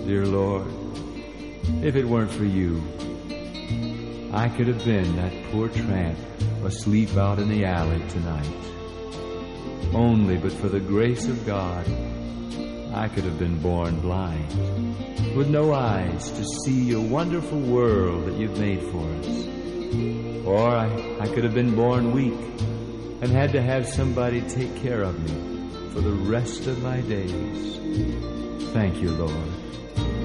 Dear Lord, if it weren't for you, I could have been that poor tramp asleep out in the alley tonight. Only but for the grace of God, I could have been born blind, with no eyes to see your wonderful world that you've made for us. Or I could have been born weak and had to have somebody take care of me for the rest of my days. Thank you, Lord.